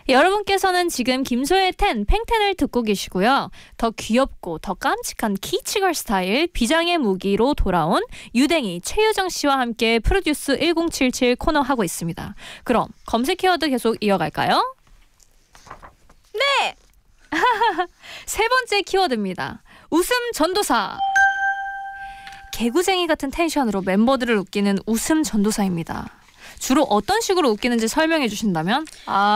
여러분께서는 지금 김소의 팽텐을 듣고 계시고요. 더 귀엽고 더 깜찍한 키치걸 스타일 비장의 무기로 돌아온 유댕이 최유정 씨와 함께 프로듀스 1077 코너 하고 있습니다. 그럼 검색 키워드 계속 이어갈까요? 네! 세 번째 키워드입니다. 웃음 전도사. 개구쟁이 같은 텐션으로 멤버들을 웃기는 웃음 전도사입니다. 주로 어떤 식으로 웃기는지 설명해 주신다면?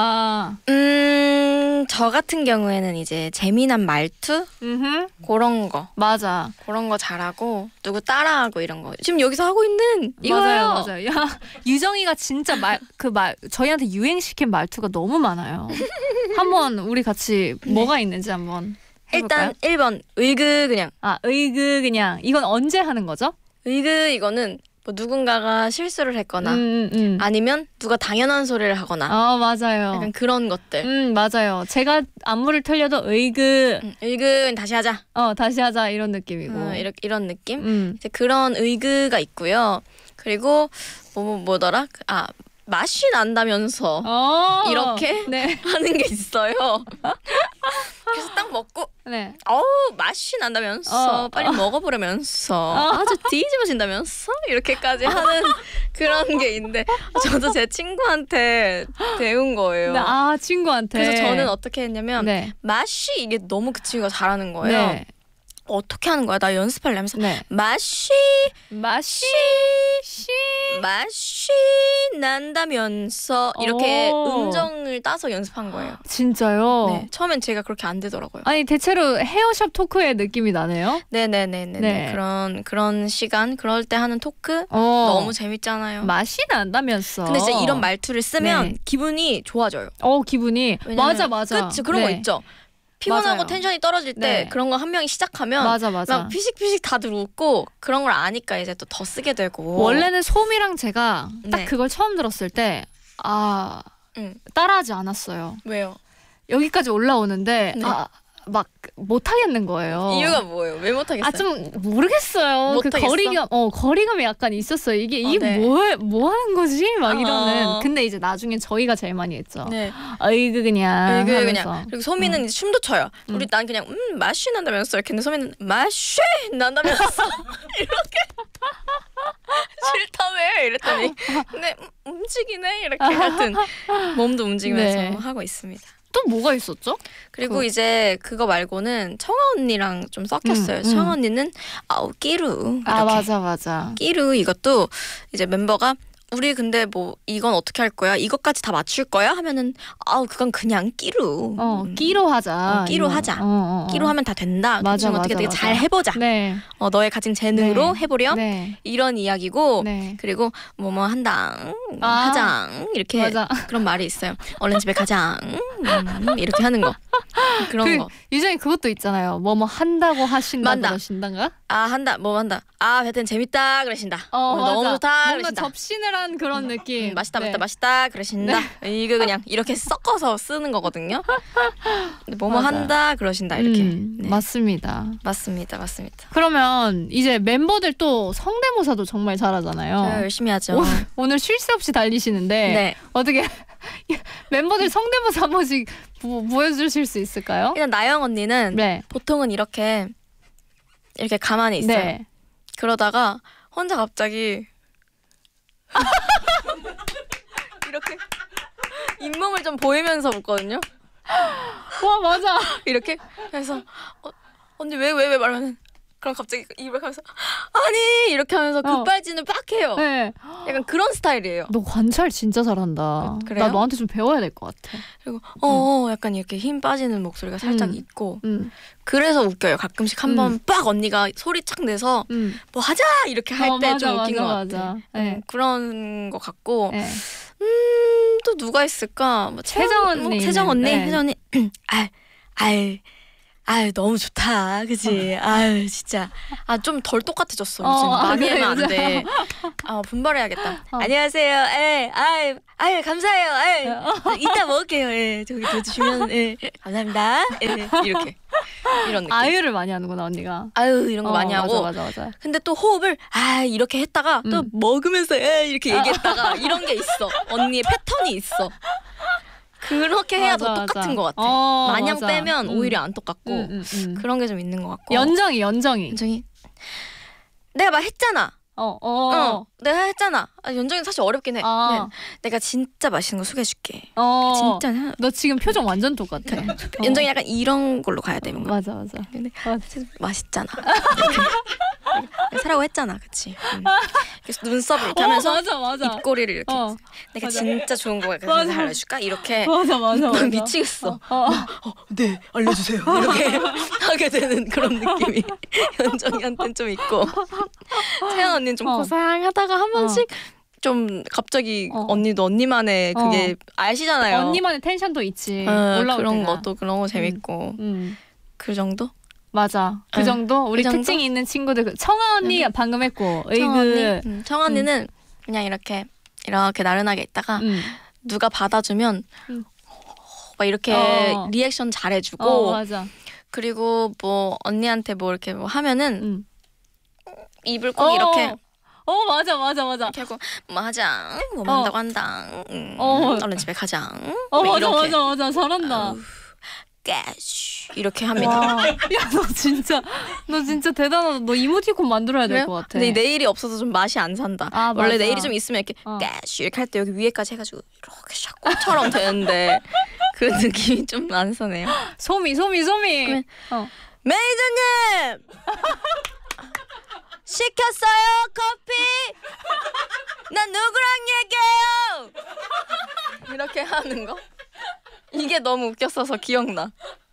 저 같은 경우에는 이제 재미난 말투? 그런 거. 맞아. 그런 거 잘하고 누구 따라하고 이런 거. 지금 여기서 하고 있는 이거예요. 맞아요. 야, 유정이가 진짜 저희한테 유행시킨 말투가 너무 많아요. 한번 우리 같이 뭐가 있는지 한번 해볼까요? 일단 1번 의그 그냥. 의그 그냥. 이건 언제 하는 거죠? 의그 이거는 뭐 누군가가 실수를 했거나 아니면 누가 당연한 소리를 하거나 맞아요. 약간 그런 것들. 맞아요. 제가 안무를 틀려도 의그 의그 다시 하자. 다시 하자 이런 느낌이고 이런 느낌. 이제 그런 의그가 있고요. 그리고 뭐더라? 맛이 난다면서 이렇게 네. 하는 게 있어요. 그래서 딱 먹고 맛이 난다면서 빨리 먹어보려면서 아주 뒤집어진다면서 이렇게까지 하는 그런 게 있는데 저도 제 친구한테 배운 거예요. 친구한테. 그래서 저는 어떻게 했냐면 맛이 이게 너무 그 친구가 잘하는 거예요. 네. 어떻게 하는 거야? 나 연습하려면서 맛이 난다면서 이렇게 음정을 따서 연습한 거예요. 진짜요? 네. 처음엔 제가 그렇게 안 되더라고요. 아니 대체로 헤어샵 토크의 느낌이 나네요. 네네네네. 그런 시간 그럴 때 하는 토크 너무 재밌잖아요. 맛이 난다면서. 근데 진짜 이런 말투를 쓰면 기분이 좋아져요. 기분이 맞아. 그치 그런 거 있죠. 피곤하고 맞아요. 텐션이 떨어질 때 그런 거 한 명이 시작하면 맞아. 막 피식피식 다들 웃고 그런 걸 아니까 이제 또 더 쓰게 되고. 원래는 솜이랑 제가 딱 그걸 처음 들었을 때 따라하지 않았어요. 왜요? 여기까지 올라오는데 막 못하겠는 거예요. 이유가 뭐예요? 왜 못하겠어요? 좀 모르겠어요. 그 거리감이 약간 있었어요. 이게 뭐 하는 거지? 막 이러는. 근데 이제 나중에 저희가 제일 많이 했죠. 의그 그냥 하면서. 그리고 소미는 이제 춤도 춰요. 난 그냥 맛이 난다면서 이렇게 했는데 소미는 맛이 난다면서 이렇게 싫다며 이랬더니 근데 움직이네 이렇게 하여튼 몸도 움직이면서 하고 있습니다. 또 뭐가 있었죠? 그리고 이제 그거 말고는 청아 언니랑 좀 섞였어요. 청아 언니는 끼루 이렇게. 맞아. 끼루 이것도 이제 멤버가 우리 근데 뭐 이건 어떻게 할 거야? 이것까지 다 맞출 거야? 하면은 그건 그냥 끼루. 끼로 하자. 끼로 하자. 끼로 하면 다 된다. 맞아. 어떻게 잘 해보자. 너의 가진 재능으로 해보렴. 이런 이야기고 그리고 뭐뭐 한당 하장 이렇게 그런 말이 있어요. 얼른 집에 가장 이렇게 하는 거. 그런 거. 유정이 그것도 있잖아요. 뭐뭐 한다고 하신다 그러신단가? 한다. 뭐 한다. 배텐 재밌다 그러신다. 너무 좋다 뭔가 그러신다. 접신을 한 그런 느낌. 맛있다 그러신다. 이거 그냥 이렇게 섞어서 쓰는 거거든요. 뭐뭐 한다 그러신다 이렇게. 맞습니다. 맞습니다. 그러면 이제 멤버들 또 성대모사도 정말 잘하잖아요. 열심히 하죠. 오늘 쉴 새 없이 달리시는데 어떻게 멤버들 성대모사 한 번씩 보여주실 수 있을까요? 일단 나영 언니는 보통은 이렇게 가만히 있어요. 그러다가 혼자 갑자기 이렇게 잇몸을 좀 보이면서 웃거든요. 맞아. 이렇게 그래서 언니 왜 말하면 그럼 갑자기 입을 하면서 아니 이렇게 하면서 급발진을 빡 해요. 약간 그런 스타일이에요. 너 관찰 진짜 잘한다. 그래요? 나 너한테 좀 배워야 될 것 같아. 그리고 약간 이렇게 힘 빠지는 목소리가 살짝 있고 그래서 웃겨요. 가끔씩 한번 빡 언니가 소리 착 내서 뭐 하자 이렇게 할 때 좀 웃긴 것 같아. 그런 것 같고 또 누가 있을까? 뭐 세정 언니. 너무 좋다. 그치? 진짜. 좀 덜 똑같아졌어. 요즘 많이 하면 안 돼. 분발해야겠다. 안녕하세요. 감사해요. 이따 먹을게요. 저기 더 주시면 감사합니다. 이렇게. 이런 느낌. 아유를 많이 하는구나 언니가. 이런 거 많이 하고. 맞아. 근데 또 호흡을 이렇게 했다가 또 먹으면서 이렇게 얘기했다가 이런 게 있어. 언니의 패턴이 있어. 그렇게 해야 더 똑같은 것 같아. 마냥 빼면 오히려 안 똑같고 그런 게 좀 있는 것 같고. 연정이 내가 말했잖아. 내가 했잖아. 연정이 사실 어렵긴 해. 내가 진짜 맛있는 거 소개해줄게. 진짜. 너 지금 표정 완전 똑같아. 연정이 약간 이런 걸로 가야 돼. 뭔가. 맞아. 근데 맛있잖아. 사라고 했잖아, 그치? 그래서 눈썹을 이렇게 하면서 맞아. 입꼬리를 이렇게. 내가 진짜 좋은 거 알려줄까? 이렇게. 맞아. 미치겠어. 네, 알려주세요. 이렇게 하게 되는 그런 느낌이 연정이한테는 좀 있고. 채연 언니는 좀 고상하다가 한 번씩 좀 갑자기 언니도 언니만의 그게 아시잖아요. 언니만의 텐션도 있지. 올라올 때가. 그런 거 재밌고. 그 정도? 맞아. 그 정도? 우리 그 특징이 있는 친구들. 청아 언니 방금 했고. 청아 언니는 그냥 이렇게 나른하게 있다가 누가 받아주면 막 이렇게 리액션 잘해주고. 맞아. 그리고 뭐 언니한테 뭐 이렇게 뭐 하면은 입을 꼭 이렇게. 맞아. 이렇게 하고 뭐 하자. 뭐 한다고 한다. 얼른 집에 가자. 맞아. 잘한다. 이렇게 합니다. 야, 너 진짜 대단하다. 너 이모티콘 만들어야 될 것 같아. 근데 네일이 없어서 좀 맛이 안 산다. 원래 맞아. 네일이 좀 있으면 이렇게 이렇게 할 때 여기 위에까지 해가지고 이렇게 샷꽃처럼 되는데 그 느낌이 좀 안 사네요. 소미. 매니저님 시켰어요 커피. 난 누구랑 얘기해요. 이렇게 하는 거. 이게 너무 웃겼어서 기억나.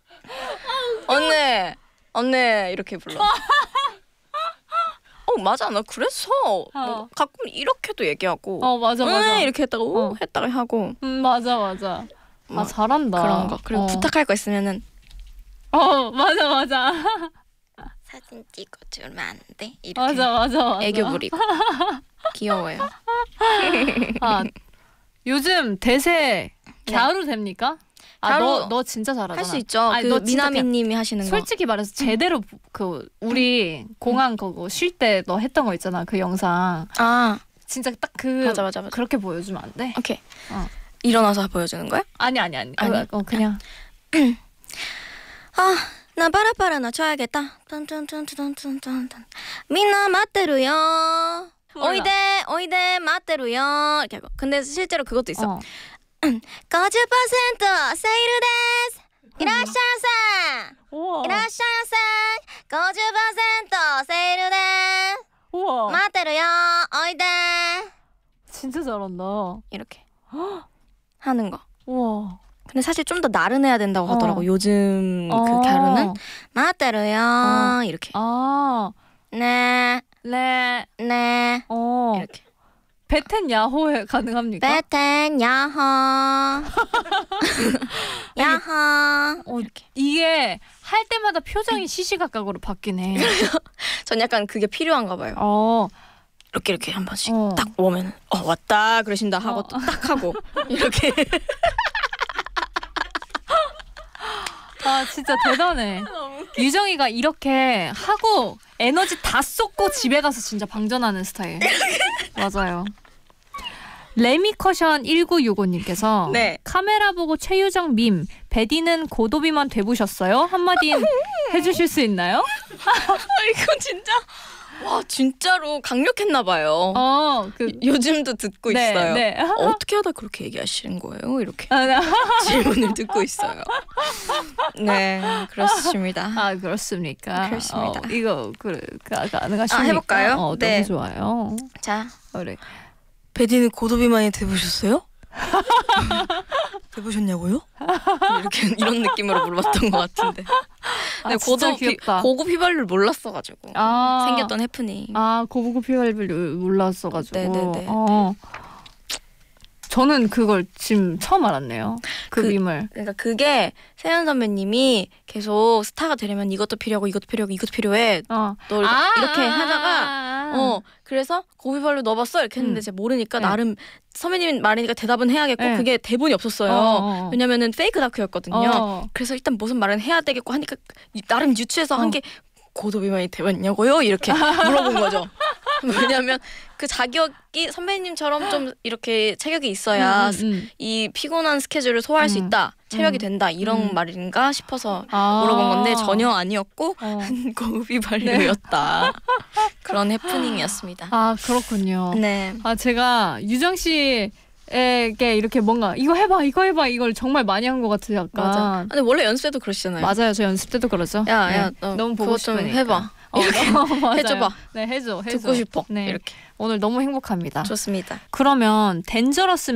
언니 이렇게 불러. 맞아 나 그래서 뭐 가끔 이렇게도 얘기하고. 맞아. 이렇게 했다가 했다가 하고. 맞아. 잘한다. 그런 거. 그리고 부탁할 거 있으면은. 맞아. 사진 찍어주면 안 돼? 이렇게. 맞아. 애교 부리고. 귀여워요. 요즘 대세 갸루 됩니까? 너 진짜 잘하잖아. 할 수 있죠. 그 미나미님이 하시는 거. 솔직히 말해서 제대로 우리 공항 그거 쉴 때 너 했던 거 있잖아. 그 영상. 진짜 딱 맞아. 그렇게 보여주면 안 돼? 오케이. 일어나서 보여주는 거야? 아니. 그냥. 나 빠라빠라 나 쳐야겠다. 미나 맞대로요. 오이데 맞대로요. 이렇게 하고. 근데 실제로 그것도 있어. 50% 세일 데스. 이라샤세. 50% 세일 데스. 맞대로요. 오이데. 진짜 잘한다. 이렇게 하는 거. 우와. 근데 사실 좀 더 나른해야 된다고 하더라고. 요즘 그 갸루는 맞대로요. 이렇게. 네. 이렇게. 베텐 야호 가능합니까? 베텐 야호. 야호. 이렇게. 이게 할 때마다 표정이 시시각각으로 바뀌네. 전 약간 그게 필요한가 봐요. 이렇게 한 번씩 딱 오면 왔다 그러신다 하고 또 딱 하고 이렇게. 진짜 대단해. 유정이가 이렇게 하고 에너지 다 쏟고 집에 가서 진짜 방전하는 스타일. 맞아요. 레미커션 1965님께서 카메라 보고 최유정 밈 베디는 고도비만 되보셨어요? 한마디 해주실 수 있나요? 이거 진짜 진짜로 강력했나 봐요. 요즘도 듣고 있어요. 어떻게 하다 그렇게 얘기하시는 거예요? 이렇게 질문을 듣고 있어요. 네, 그렇습니다. 그렇습니까? 그렇습니다. 이거 가능하십니까? 해볼까요? 너무 좋아요. 자, 그래. 베디는 고도비만이 돼보셨어요? 돼보셨냐고요? 이런 느낌으로 물어봤던 것 같은데. 고급 휘발유를 몰랐어가지고 생겼던 해프닝. 고급 휘발유를 몰랐어가지고. 네네네. 저는 그걸 지금 처음 알았네요. 그 밈을. 그러니까 그게 세연 선배님이 계속 스타가 되려면 이것도 필요하고 이것도 필요해. 너 이렇게 하다가 그래서 고비발로 넣어봤어 이렇게 했는데 제가 모르니까 나름 선배님 말이니까 대답은 해야겠고 그게 대본이 없었어요. 왜냐면은 페이크 다큐였거든요. 그래서 일단 무슨 말은 해야 되겠고 하니까 나름 유추해서 한 게 고도 비만이 되었냐고요? 이렇게 물어본 거죠. 왜냐면 그 자격이 선배님처럼 좀 이렇게 체격이 있어야 이 피곤한 스케줄을 소화할 수 있다. 체력이 된다. 이런 말인가 싶어서 물어본 건데 전혀 아니었고 고흡이 반려였다. 그런 해프닝이었습니다. 아, 그렇군요. 네. 아, 제가 유정 씨에게 이렇게 뭔가 이거 해봐 이걸 정말 많이 한 것 같아요. 약간. 맞아. 근데 원래 연습 때도 그러시잖아요. 맞아요. 저 연습 때도 그러죠. 야, 너무 보고 싶으니까. 좀 해봐. 해줘봐. 네, 해줘. 듣고 싶어. 네. 이렇게. 오늘 너무 행복합니다. 좋습니다. 그러면 덴저러스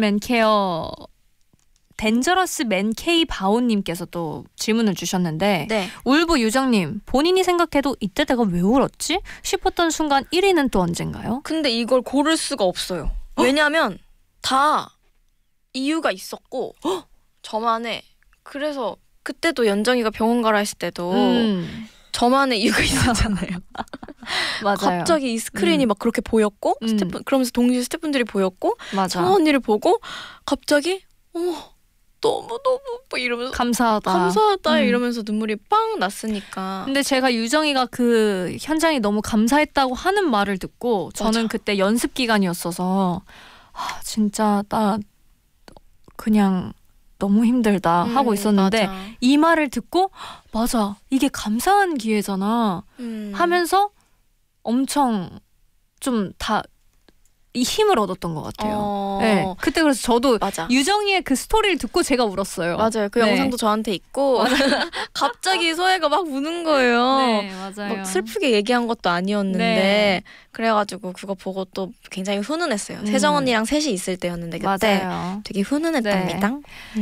맨케이 바오님께서 또 질문을 주셨는데 네. 울보 유정님 본인이 생각해도 이때 내가 왜 울었지? 싶었던 순간 1위는 또 언젠가요? 근데 이걸 고를 수가 없어요. 왜냐면 다 이유가 있었고 저만의 그래서 그때도 연정이가 병원 가라 했을 때도 저만의 이유가 있었잖아요. 맞아요. 갑자기 이 스크린이 막 그렇게 보였고 그러면서 동시에 스태프분들이 보였고 정아 언니를 보고 갑자기 너무 뭐 이러면서 감사하다 이러면서 눈물이 빵 났으니까. 근데 제가 유정이가 그 현장이 너무 감사했다고 하는 말을 듣고 저는 그때 연습 기간이었어서 진짜 나 그냥 너무 힘들다 하고 있었는데 맞아. 이 말을 듣고 맞아 이게 감사한 기회잖아 하면서 엄청 좀 다 이 힘을 얻었던 것 같아요. 네. 그때 그래서 저도 맞아. 유정이의 그 스토리를 듣고 제가 울었어요. 맞아요. 그 영상도 저한테 있고 갑자기 소혜가 막 우는 거예요. 네, 맞아요. 막 슬프게 얘기한 것도 아니었는데 그래가지고 그거 보고 또 굉장히 훈훈했어요. 세정 언니랑 셋이 있을 때였는데 그때 맞아요. 되게 훈훈했답니다.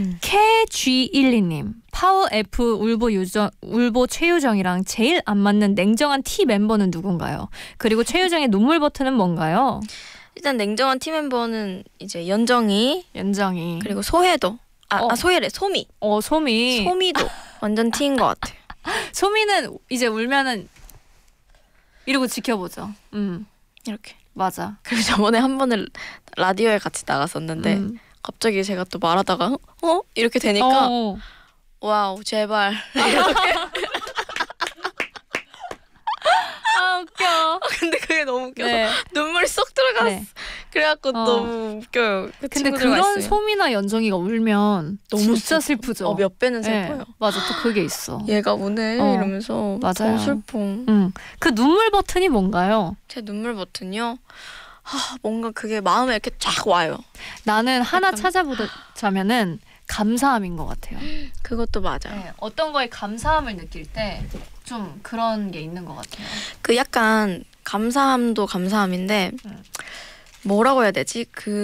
KG12님 파워 F 울보 최유정이랑 제일 안 맞는 냉정한 T 멤버는 누군가요? 그리고 최유정의 눈물 버튼은 뭔가요? 일단 냉정한 팀 멤버는 이제 연정이 그리고 소혜도 소혜래 소미 소미도 완전 T인 것 같아요. 소미는 이제 울면은 이러고 지켜보죠. 이렇게 맞아. 그리고 저번에 한 번을 라디오에 같이 나갔었는데 갑자기 제가 또 말하다가 이렇게 되니까 와우 제발 웃겨. 근데 그게 너무 웃겨서 눈물이 쏙 들어갔어. 그래갖고 너무 웃겨요. 근데 그런 있어요. 소미나 연정이가 울면 너무 진짜 슬프죠. 몇 배는 슬퍼요. 맞아, 또 그게 있어. 얘가 우네 이러면서 맞아요. 더 슬퍼. 그 눈물 버튼이 뭔가요? 제 눈물 버튼이요? 뭔가 그게 마음에 이렇게 쫙 와요. 나는 하나 찾아보자면은 감사함인 것 같아요. 그것도 맞아요. 어떤 거에 감사함을 느낄 때 좀 그런 게 있는 것 같아요. 그 약간 감사함도 감사함인데 뭐라고 해야 되지?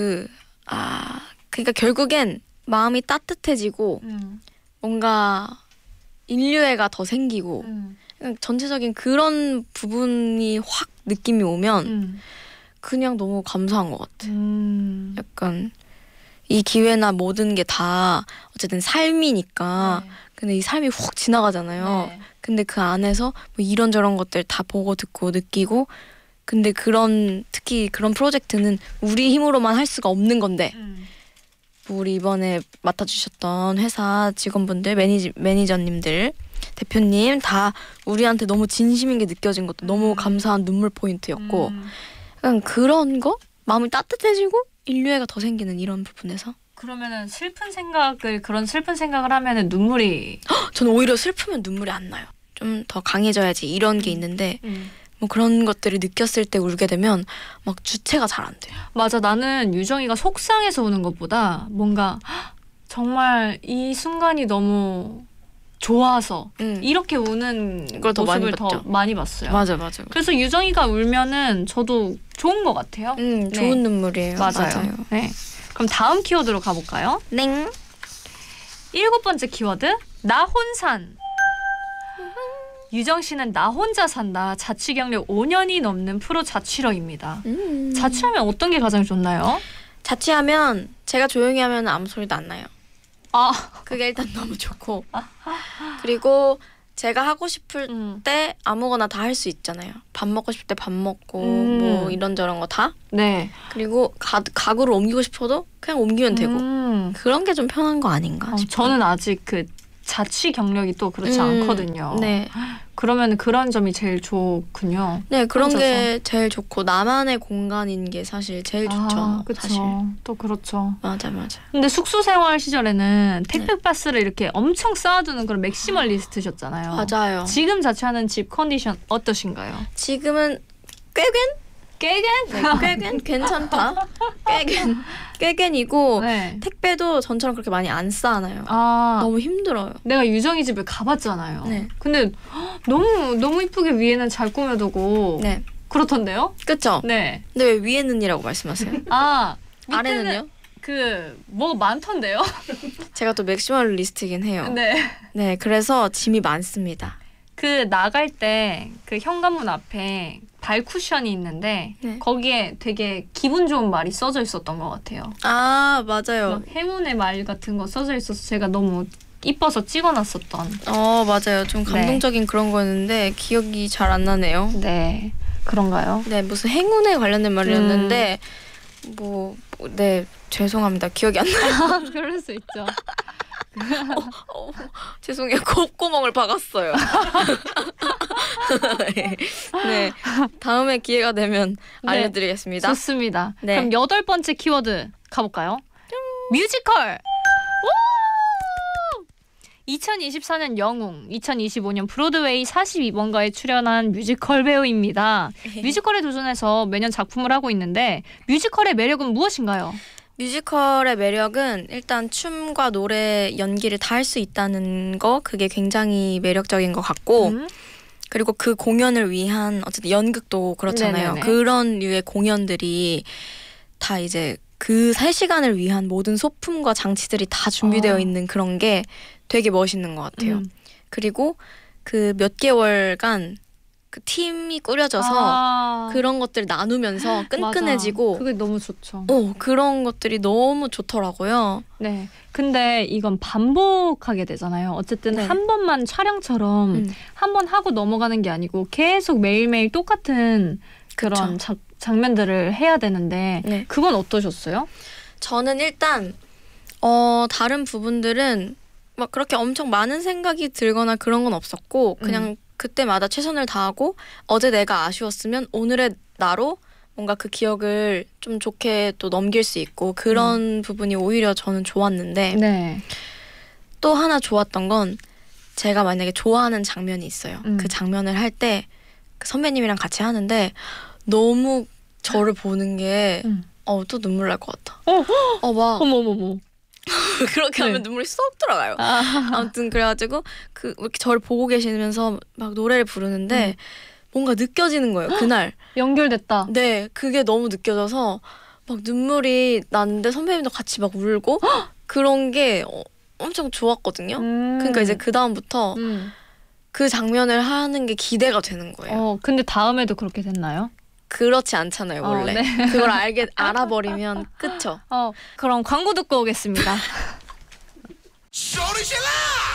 그러니까 결국엔 마음이 따뜻해지고 뭔가 인류애가 더 생기고 전체적인 그런 부분이 확 느낌이 오면 그냥 너무 감사한 것 같아. 약간 이 기회나 모든 게 다 어쨌든 삶이니까 근데 이 삶이 훅 지나가잖아요. 근데 그 안에서 뭐 이런저런 것들 다 보고 듣고 느끼고 근데 특히 그런 프로젝트는 우리 힘으로만 할 수가 없는 건데 뭐 우리 이번에 맡아주셨던 회사 직원분들 매니저님들 대표님 다 우리한테 너무 진심인 게 느껴진 것도 너무 감사한 눈물 포인트였고 약간 그런 거? 마음이 따뜻해지고 인류애가 더 생기는 이런 부분에서 그러면은 그런 슬픈 생각을 하면은 눈물이 저는 오히려 슬프면 눈물이 안 나요. 좀 더 강해져야지 이런 게 있는데 뭐 그런 것들을 느꼈을 때 울게 되면 막 주체가 잘 안 돼요. 맞아. 나는 유정이가 속상해서 우는 것보다 뭔가 정말 이 순간이 너무 좋아서 이렇게 우는 걸 모습을 더 많이 봤어요. 맞아. 그래서 유정이가 울면은 저도 좋은 것 같아요. 좋은 눈물이에요. 맞아요. 네. 그럼 다음 키워드로 가볼까요? 네. 7번째 키워드 나혼산. 유정 씨는 나 혼자 산다. 자취 경력 5년이 넘는 프로 자취러입니다. 자취하면 어떤 게 가장 좋나요? 자취하면 제가 조용히 하면 아무 소리도 안 나요. 그게 일단 너무 좋고 그리고 제가 하고 싶을 때 아무거나 다 할 수 있잖아요. 밥 먹고 싶을 때 밥 먹고 뭐 이런저런 거 다. 네. 그리고 가구를 옮기고 싶어도 그냥 옮기면 되고 그런 게 좀 편한 거 아닌가 싶어요. 저는 아직 그 자취 경력이 또 그렇지 않거든요. 네. 그러면 그런 점이 제일 좋군요. 네, 그런 혼자서. 게 제일 좋고 나만의 공간인 게 사실 제일 좋죠. 그쵸. 사실. 또 그렇죠. 맞아. 근데 숙소 생활 시절에는 택배 박스를 이렇게 엄청 쌓아두는 그런 맥시멀리스트셨잖아요. 맞아요. 지금 자취하는 집 컨디션 어떠신가요? 지금은 꽤겐 괜찮다. 꽤겐이고 네. 택배도 전처럼 그렇게 많이 안 쌓아놔요. 너무 힘들어요. 내가 유정이 집을 가봤잖아요. 네. 근데 너무 이쁘게 위에는 잘 꾸며두고 네. 그렇던데요? 그쵸? 네. 근데 왜 위에는이라고 말씀하세요? 아래는요? 뭐가 많던데요? 제가 또 맥시멀리스트이긴 해요. 네. 네, 그래서 짐이 많습니다. 나갈 때 그 현관문 앞에 발 쿠션이 있는데 네. 거기에 되게 기분 좋은 말이 써져 있었던 것 같아요. 맞아요. 행운의 말 같은 거 써져 있어서 제가 너무 이뻐서 찍어놨었던. 맞아요. 좀 감동적인 네. 그런 거였는데 기억이 잘 안 나네요. 네. 그런가요? 네, 무슨 행운에 관련된 말이었는데 네, 죄송합니다. 기억이 안 나요. 그럴 수 있죠. 죄송해요. 콧구멍을 박았어요. 네, 다음에 기회가 되면 알려드리겠습니다. 좋습니다. 네. 그럼 8번째 키워드 가볼까요? 뮤지컬! 2024년 영웅, 2025년 브로드웨이 42번가에 출연한 뮤지컬 배우입니다. 뮤지컬에 도전해서 매년 작품을 하고 있는데 뮤지컬의 매력은 무엇인가요? 뮤지컬의 매력은 일단 춤과 노래, 연기를 다 할 수 있다는 거, 그게 굉장히 매력적인 것 같고 그리고 그 공연을 위한 어쨌든 연극도 그렇잖아요. 네네네. 그런 류의 공연들이 다 이제 그 3시간을 위한 모든 소품과 장치들이 다 준비되어 있는 그런 게 되게 멋있는 것 같아요. 그리고 그 몇 개월간 그 팀이 꾸려져서 그런 것들 나누면서 끈끈해지고 맞아. 그게 너무 좋죠. 그런 것들이 너무 좋더라고요. 네. 근데 이건 반복하게 되잖아요. 어쨌든 네. 한 번만 촬영처럼 한 번 하고 넘어가는 게 아니고 계속 매일매일 똑같은 그런 장면들을 해야 되는데 네. 그건 어떠셨어요? 저는 일단 다른 부분들은 막 그렇게 엄청 많은 생각이 들거나 그런 건 없었고 그냥 그때마다 최선을 다하고 어제 내가 아쉬웠으면 오늘의 나로 뭔가 그 기억을 좀 좋게 또 넘길 수 있고 그런 부분이 오히려 저는 좋았는데 네. 또 하나 좋았던 건 제가 만약에 좋아하는 장면이 있어요. 그 장면을 할 때 그 선배님이랑 같이 하는데 너무 저를 보는 게 또 눈물 날 것 같아. 막 어머머머. 그렇게 하면 눈물이 쏙 들어가요. 아무튼 그래가지고 이렇게 저를 보고 계시면서 막 노래를 부르는데 뭔가 느껴지는 거예요. 그날 연결됐다. 네, 그게 너무 느껴져서 막 눈물이 났는데 선배님도 같이 막 울고 그런 게 엄청 좋았거든요. 그러니까 이제 그 다음부터 그 장면을 하는 게 기대가 되는 거예요. 근데 다음에도 그렇게 됐나요? 그렇지 않잖아요, 원래. 네. 그걸 알아버리면 끝이죠. 그럼 광고 듣고 오겠습니다.